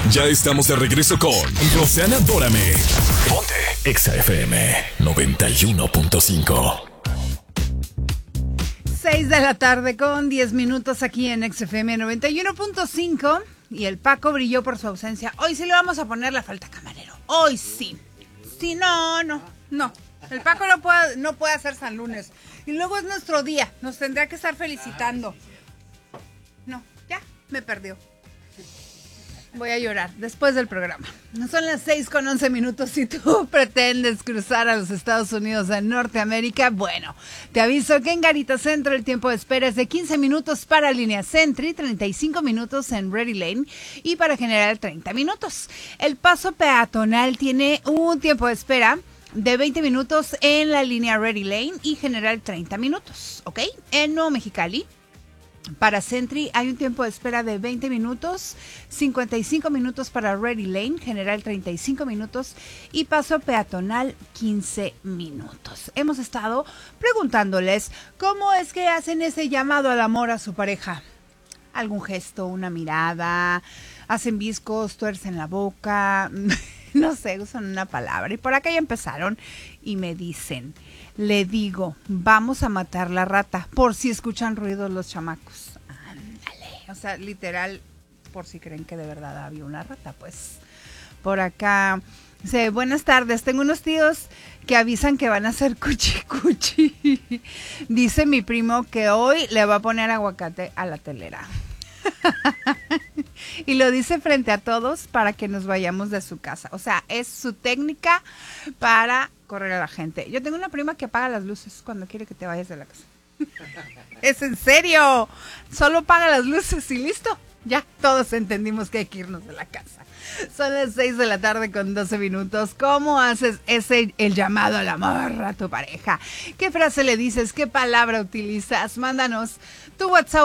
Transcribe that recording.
Ya estamos de regreso con Roxana Dórame. Ponte Exa FM 91.5. 6 de la tarde con 10 minutos aquí en XFM 91.5 y el Paco brilló por su ausencia. Hoy sí le vamos a poner la falta camarero. Hoy sí. Sí, no. El Paco no puede hacer San Lunes. Y luego es nuestro día. Nos tendría que estar felicitando. No, ya me perdió. Voy a llorar después del programa. Son las 6:11. Si tú pretendes cruzar a los Estados Unidos de Norteamérica, bueno, te aviso que en Garita Centro el tiempo de espera es de 15 minutos para Línea Sentry, 35 minutos en Ready Lane y para General 30 minutos. El paso peatonal tiene un tiempo de espera de 20 minutos en la línea Ready Lane y General 30 minutos, ¿ok? En Nuevo Mexicali, para Sentry hay un tiempo de espera de 20 minutos, 55 minutos para Ready Lane, General 35 minutos y paso peatonal 15 minutos. Hemos estado preguntándoles cómo es que hacen ese llamado al amor a su pareja. ¿Algún gesto, una mirada? ¿Hacen viscos, tuercen la boca? No sé, usan una palabra. Y por acá ya empezaron y me dicen... Le digo, vamos a matar la rata, por si escuchan ruidos los chamacos. Ándale. O sea, literal, por si creen que de verdad había una rata, pues. Por acá, dice, buenas tardes, tengo unos tíos que avisan que van a hacer cuchi. Dice mi primo que hoy le va a poner aguacate a la telera. Y lo dice frente a todos para que nos vayamos de su casa. O sea, es su técnica para correr a la gente. Yo tengo una prima que apaga las luces cuando quiere que te vayas de la casa. Es en serio. Solo apaga las luces y listo. Ya todos entendimos que hay que irnos de la casa. Son las 6 de la tarde con 12 minutos. ¿Cómo haces el llamado al amor a tu pareja? ¿Qué frase le dices? ¿Qué palabra utilizas? Mándanos tu WhatsApp